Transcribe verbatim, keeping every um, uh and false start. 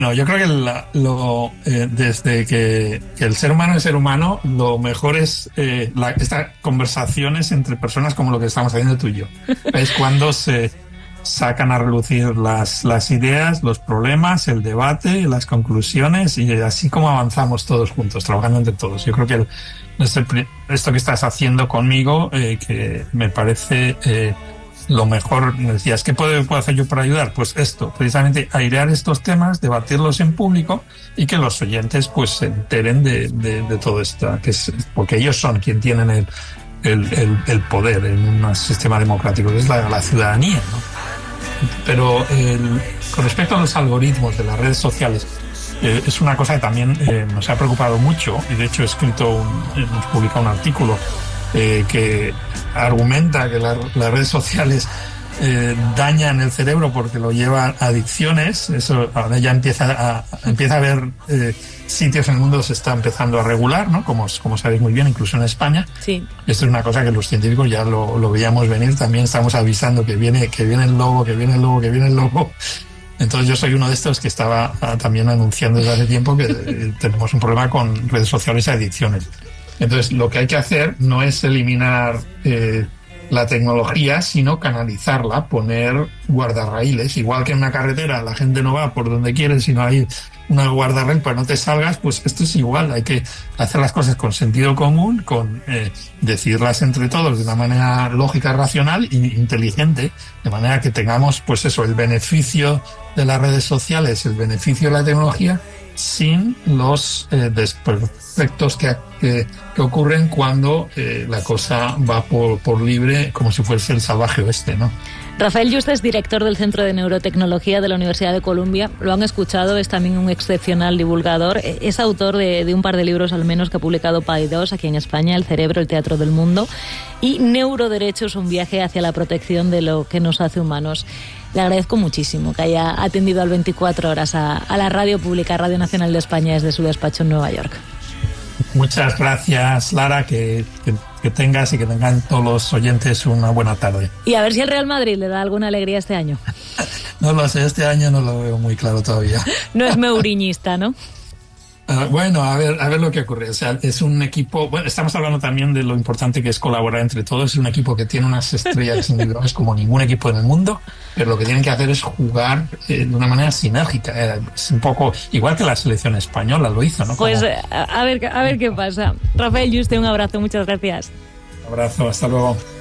No, yo creo que la, lo, eh, desde que, que el ser humano es ser humano, lo mejor es eh, la, estas conversaciones entre personas como lo que estamos haciendo tú y yo. Es cuando se sacan a relucir las, las ideas, los problemas, el debate, las conclusiones y así como avanzamos todos juntos, trabajando entre todos. Yo creo que el, este, esto que estás haciendo conmigo, eh, que me parece... Eh, lo mejor, me decías, ¿qué puedo, puedo hacer yo para ayudar? Pues esto, precisamente airear estos temas, debatirlos en público y que los oyentes pues se enteren de, de, de todo esto, que es, porque ellos son quienes tienen el, el, el, el poder en un sistema democrático, que es la, la ciudadanía, ¿no? Pero el, con respecto a los algoritmos de las redes sociales, eh, es una cosa que también eh, nos ha preocupado mucho y de hecho he escrito, un, hemos publicado un artículo Eh, que argumenta que la, las redes sociales eh, dañan el cerebro porque lo llevan a adicciones. Eso ahora ya empieza a, empieza a haber eh, sitios en el mundo se está empezando a regular, ¿no? Como, como sabéis muy bien, incluso en España. Sí. Esto es una cosa que los científicos ya lo, lo veíamos venir. También estamos avisando que viene, que viene el lobo, que viene el lobo, que viene el lobo. Entonces yo soy uno de estos que estaba ah, también anunciando desde hace tiempo que eh, tenemos un problema con redes sociales y adicciones. Entonces, lo que hay que hacer no es eliminar eh, la tecnología, sino canalizarla, poner guardarraíles. Igual que en una carretera la gente no va por donde quiere, sino hay una guardarraíl para no te salgas, pues esto es igual. Hay que hacer las cosas con sentido común, con eh, decidirlas entre todos de una manera lógica, racional e inteligente, de manera que tengamos, pues eso, el beneficio de las redes sociales, el beneficio de la tecnología, sin los eh, desperfectos que, que, que ocurren cuando eh, la cosa va por, por libre, como si fuese el salvaje oeste, ¿no? Rafael Juste es director del Centro de Neurotecnología de la Universidad de Columbia. Lo han escuchado, es también un excepcional divulgador. Es autor de, de un par de libros al menos que ha publicado Paidós aquí en España, El cerebro, el teatro del mundo, y Neuroderechos, un viaje hacia la protección de lo que nos hace humanos. Le agradezco muchísimo que haya atendido al veinticuatro horas a, a la radio pública, Radio Nacional de España, desde su despacho en Nueva York. Muchas gracias, Lara, que, que, que tengas y que tengan todos los oyentes una buena tarde. Y a ver si el Real Madrid le da alguna alegría este año. No lo sé, este año no lo veo muy claro todavía. No es meuriñista, ¿no? Uh, bueno, a ver, a ver lo que ocurre. O sea, es un equipo. Bueno, estamos hablando también de lo importante que es colaborar entre todos. Es un equipo que tiene unas estrellas individuales como ningún equipo en el mundo, pero lo que tienen que hacer es jugar eh, de una manera sinérgica. Eh, es un poco igual que la selección española lo hizo, ¿no? Pues como... a ver, a ver qué pasa. Rafael Juste, un abrazo, muchas gracias. Un abrazo, hasta luego.